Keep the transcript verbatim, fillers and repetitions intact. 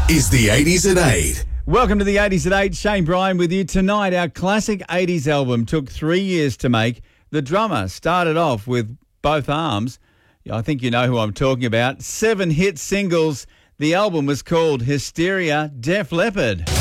is the eighties at eight. Welcome to the eighties at eight. Shane Bryan with you. Tonight, our classic eighties album took three years to make. The drummer started off with both arms. I think you know who I'm talking about. Seven hit singles. The album was called Hysteria, Def Leppard.